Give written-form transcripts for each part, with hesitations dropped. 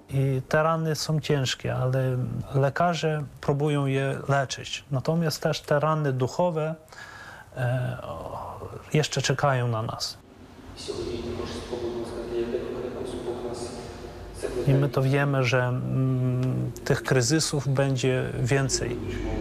I te rany są ciężkie, ale lekarze próbują je leczyć. Natomiast też te rany duchowe jeszcze czekają na nas. I my to wiemy, że tych kryzysów będzie więcej.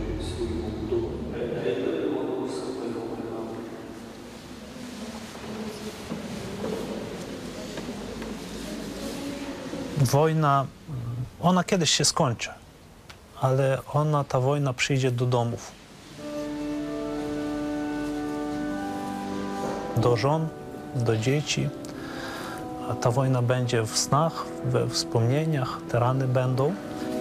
Wojna, ona kiedyś się skończy, ale ta wojna przyjdzie do domów. Do żon, do dzieci. A ta wojna będzie w snach, we wspomnieniach, te rany będą.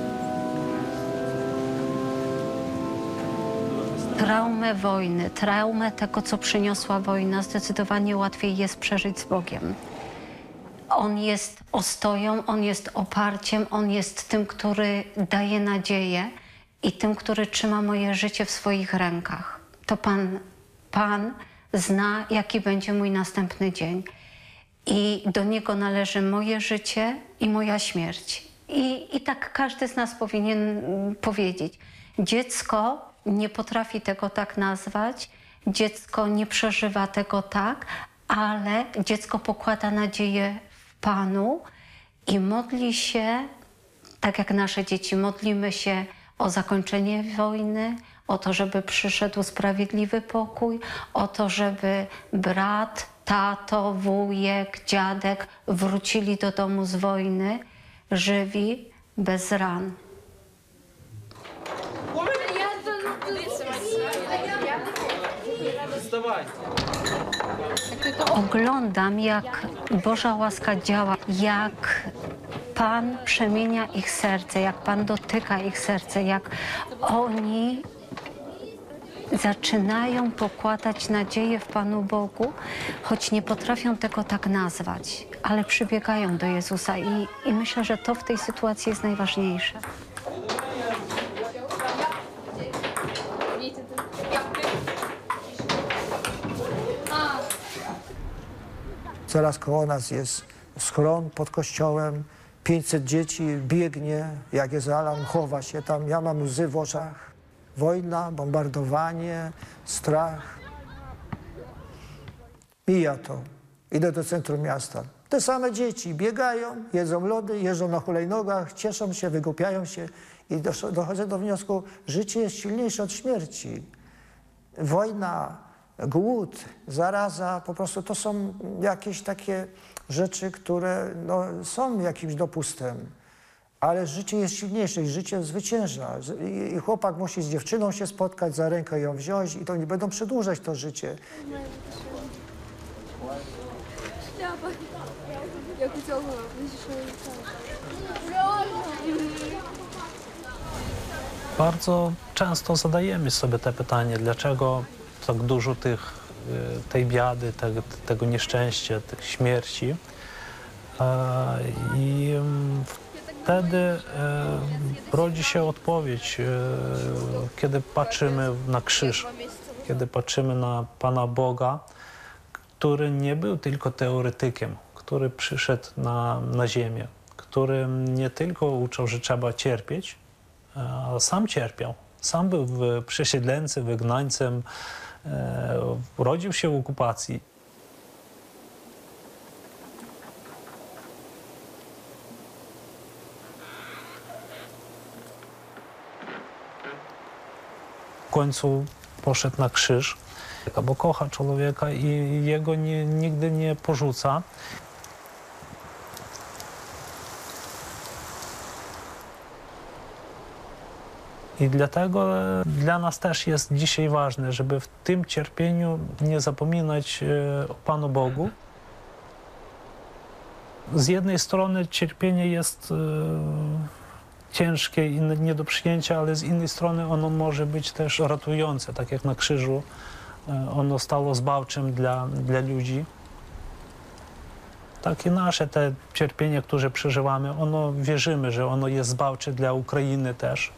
Traumę wojny, traumę tego, co przyniosła wojna, zdecydowanie łatwiej jest przeżyć z Bogiem. On jest ostoją, On jest oparciem, On jest tym, który daje nadzieję i tym, który trzyma moje życie w swoich rękach. To Pan zna, jaki będzie mój następny dzień. I do Niego należy moje życie i moja śmierć. I tak każdy z nas powinien powiedzieć. Dziecko nie potrafi tego tak nazwać, dziecko nie przeżywa tego tak, ale dziecko pokłada nadzieję w Panu i modli się, tak jak nasze dzieci, modlimy się o zakończenie wojny, o to, żeby przyszedł sprawiedliwy pokój, o to, żeby brat, tato, wujek, dziadek wrócili do domu z wojny, żywi, bez ran. Oglądam, jak Boża łaska działa, jak Pan przemienia ich serce, jak Pan dotyka ich serce, jak oni zaczynają pokładać nadzieję w Panu Bogu, choć nie potrafią tego tak nazwać, ale przybiegają do Jezusa i myślę, że to w tej sytuacji jest najważniejsze. Zaraz koło nas jest schron pod kościołem, 500 dzieci biegnie, jak jest alarm, chowa się tam, ja mam łzy w oczach. Wojna, bombardowanie, strach. Mija to. Idę do centrum miasta. Te same dzieci biegają, jedzą lody, jeżdżą na hulajnogach, cieszą się, wygłupiają się i dochodzę do wniosku, życie jest silniejsze od śmierci. Wojna, głód, zaraza, po prostu to są jakieś takie rzeczy, które są jakimś dopustem. Ale życie jest silniejsze i życie zwycięża. I chłopak musi z dziewczyną się spotkać, za rękę ją wziąć i to oni będą przedłużać to życie. Bardzo często zadajemy sobie te pytanie, dlaczego tak dużo tej biedy, tego nieszczęścia, tych śmierci. I wtedy rodzi się odpowiedź, kiedy patrzymy na krzyż, kiedy patrzymy na Pana Boga, który nie był tylko teoretykiem, który przyszedł na ziemię, który nie tylko uczył, że trzeba cierpieć, ale sam cierpiał. Sam był przesiedleńcem, wygnańcem, urodził się w okupacji. W końcu poszedł na krzyż, bo kocha człowieka i jego nigdy nie porzuca. I dlatego dla nas też jest dzisiaj ważne, żeby w tym cierpieniu nie zapominać o Panu Bogu. Z jednej strony cierpienie jest ciężkie i nie do przyjęcia, ale z innej strony ono może być też ratujące, tak jak na krzyżu ono stało zbawczym dla ludzi. Tak i nasze te cierpienie, które przeżywamy, wierzymy, że ono jest zbawcze dla Ukrainy też.